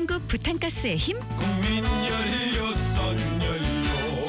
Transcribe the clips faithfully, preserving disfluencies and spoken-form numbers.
한국 부탄가스의 힘. 국민 연료 선연료.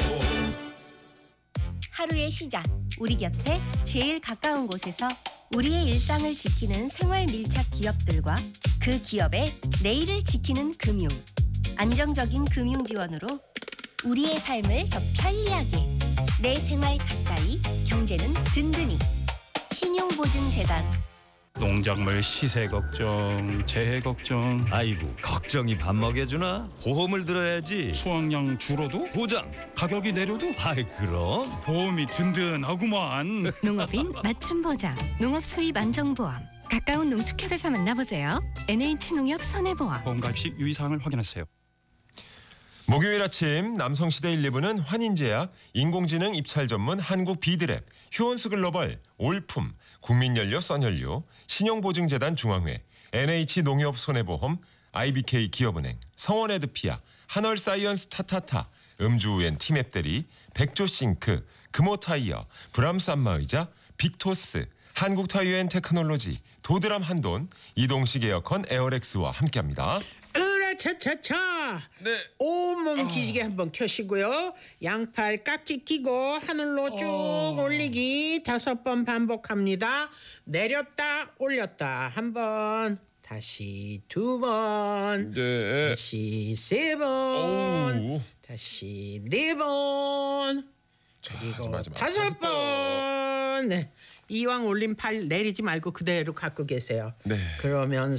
하루의 시작, 우리 곁에 제일 가까운 곳에서 우리의 일상을 지키는 생활 밀착 기업들과 그 기업의 내일을 지키는 금융. 안정적인 금융 지원으로 우리의 삶을 더 편리하게, 내 생활 가까이, 경제는 든든히. 신용보증재단. 농작물 시세 걱정, 재해 걱정, 아이고, 걱정이 밥 먹여주나? 보험을 들어야지. 수확량 줄어도 보장. 가격이 내려도 아이, 그럼 보험이 든든하구만. 농업인 맞춤 보장, 농업 수입 안정보험. 가까운 농축협에서 만나보세요. 엔에이치농협 손해보험. 보험 가입 시 유의사항을 확인하세요. 목요일 아침 남성시대 일, 이 부는 환인제약, 인공지능 입찰 전문 한국 비드랩, 휴원수 글로벌, 올품, 국민연료 썬연료, 신용보증재단 중앙회, 엔에이치농협 손해보험, 아이비케이 기업은행, 성원에드피아, 한월사이언스 타타타, 음주우엔 티맵대리, 백조싱크, 금호타이어, 브람스 안마의자, 빅토스, 한국타이어앤테크놀로지, 도드람 한돈, 이동식 에어컨 에어렉스와 함께합니다. 으라차차차. 네. 온몸 기지개 한번 켜시고요. 양팔 깍지 끼고 하늘로 쭉 어. 올리기 다섯 번 반복합니다. 내렸다 올렸다 한 번, 다시 두 번, 네. 다시 세 번, 다시 네 번, 그리고 마지막, 다섯 번. 네. 이왕 올린 팔 내리지 말고 그대로 갖고 계세요. 네. 그러면